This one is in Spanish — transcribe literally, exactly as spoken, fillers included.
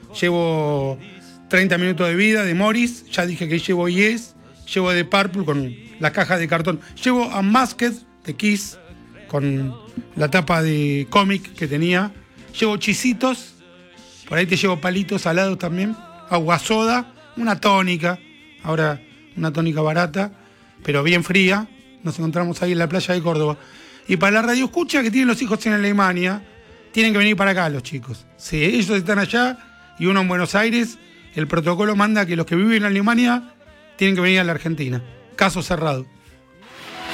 llevo treinta minutos de vida de Morris, ya dije que llevo Yes, llevo de Purple con la caja de cartón, llevo Unmasked de Kiss con la tapa de cómic que tenía, llevo Chisitos, por ahí te llevo palitos salados también, agua soda, una tónica, ahora una tónica barata, pero bien fría, nos encontramos ahí en la playa de Córdoba. Y para la radio escucha que tienen los hijos en Alemania, tienen que venir para acá los chicos. Si ellos están allá y uno en Buenos Aires, el protocolo manda que los que viven en Alemania tienen que venir a la Argentina. Caso cerrado.